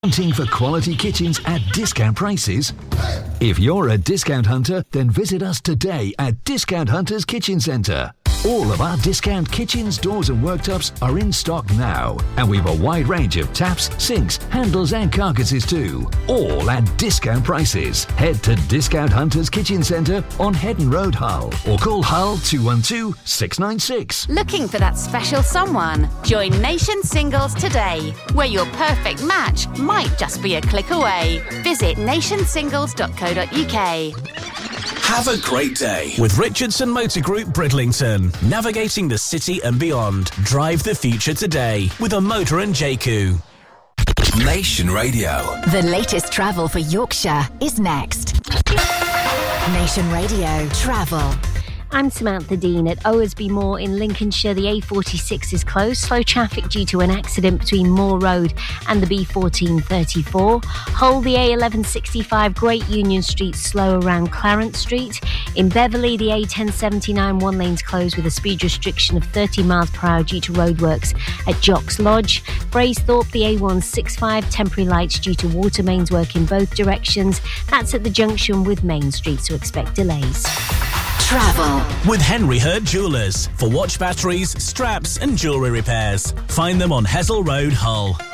Hunting for quality kitchens at discount prices? If you're a discount hunter, then visit us today at Discount Hunters Kitchen Centre. All of our discount kitchens, doors and worktops are in stock now. And we've a wide range of taps, sinks, handles and carcasses too. All at discount prices. Head to Discount Hunters Kitchen Centre on Headon Road, Hull. Or call Hull 212 696. Looking for that special someone? Join Nation Singles today, where your perfect match might just be a click away. Visit nationsingles.co.uk. Have a great day with Richardson Motor Group Bridlington. Navigating the city and beyond. Drive the future today with a motor and JQ. Nation Radio. The latest travel for Yorkshire is next. Nation Radio Travel. I'm Samantha Dean at Owersby Moor in Lincolnshire. The A46 is closed. Slow traffic due to an accident between Moor Road and the B1434. Hull, the A1165 Great Union Street slow around Clarence Street. In Beverley, the A1079 one lane's closed with a speed restriction of 30 miles per hour due to roadworks at Jocks Lodge. Braesthorpe, the A165 temporary lights due to water mains work in both directions. That's at the junction with Main Street, so expect delays. Travel with Henry Hurd Jewellers for watch batteries, straps and jewellery repairs. Find them on Hessel Road, Hull.